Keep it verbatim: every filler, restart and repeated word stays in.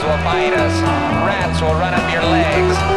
will bite us. Rats will run up your legs.